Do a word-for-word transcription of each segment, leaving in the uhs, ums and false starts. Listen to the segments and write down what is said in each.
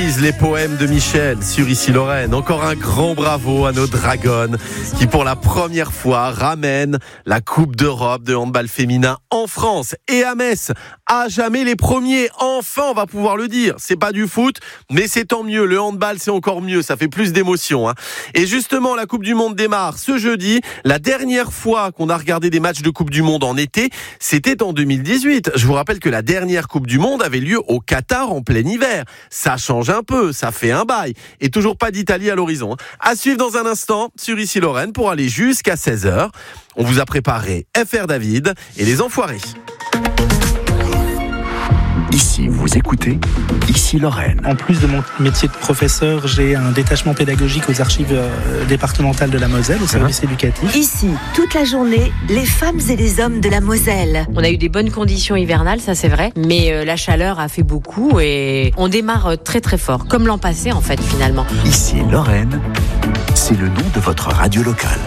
lisent les poèmes de Michel sur Ici Lorraine. Encore un grand bravo à nos Dragons qui pour la première fois ramènent la Coupe d'Europe de handball féminin en France et à Metz. À jamais les premiers, enfin on va pouvoir le dire. C'est pas du foot, mais c'est tant mieux. Le handball c'est encore mieux, ça fait plus d'émotion. Hein. Et justement la Coupe du Monde démarre ce jeudi. La dernière fois qu'on a regardé des matchs de Coupe du Monde en été, c'était en deux mille dix-huit. Je vous rappelle que la dernière Coupe du Monde avait lieu au Qatar en plein hiver. Ça change un peu, ça fait un bail. Et toujours pas d'Italie à l'horizon. À suivre dans un instant sur Ici Lorraine pour aller jusqu'à seize heures. On vous a préparé F R David et les Enfoirés. Ici, vous écoutez Ici Lorraine. En plus de mon métier de professeur, j'ai un détachement pédagogique aux archives euh, départementales de la Moselle, au service éducatif. Ici, toute la journée, les femmes et les hommes de la Moselle. On a eu des bonnes conditions hivernales, ça c'est vrai, mais euh, la chaleur a fait beaucoup et on démarre euh, très très fort, comme l'an passé en fait finalement. Ici Lorraine, c'est le nom de votre radio locale.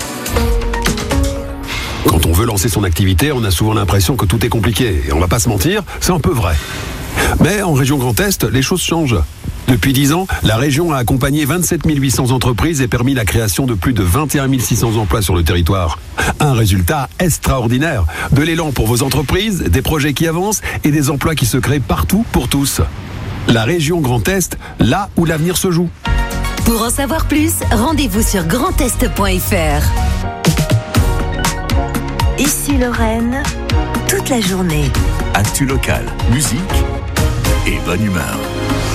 Quand on veut lancer son activité, on a souvent l'impression que tout est compliqué. Et on va pas se mentir, c'est un peu vrai. Mais en région Grand Est, les choses changent. Depuis dix ans, la région a accompagné vingt-sept mille huit cents entreprises et permis la création de plus de vingt et un mille six cents emplois sur le territoire. Un résultat extraordinaire. De l'élan pour vos entreprises, des projets qui avancent et des emplois qui se créent partout pour tous. La région Grand Est, là où l'avenir se joue. Pour en savoir plus, rendez-vous sur grand est point f r. Ici Lorraine, toute la journée. Actu locale, musique et bonne humeur.